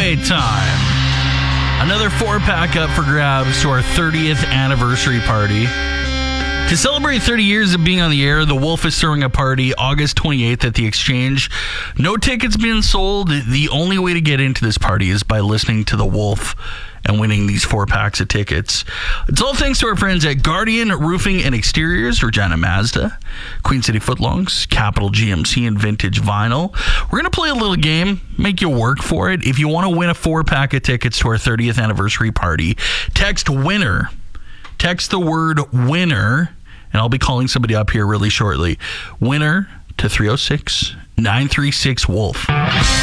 giveaway time. Another 4-pack up for grabs to our 30th anniversary party. To celebrate 30 years of being on the air, the Wolf is throwing a party August 28th at the Exchange. No tickets being sold. The only way to get into this party is by listening to the Wolf and winning these 4 packs of tickets. It's all thanks to our friends at Guardian Roofing and Exteriors, Regina Mazda, Queen City Footlongs, Capital GMC, and Vintage Vinyl. We're going to play a little game, make you work for it. If you want to win a 4-pack of tickets to our 30th anniversary party, text WINNER. Text the word WINNER, and I'll be calling somebody up here really shortly. WINNER to 306-936-WOLF.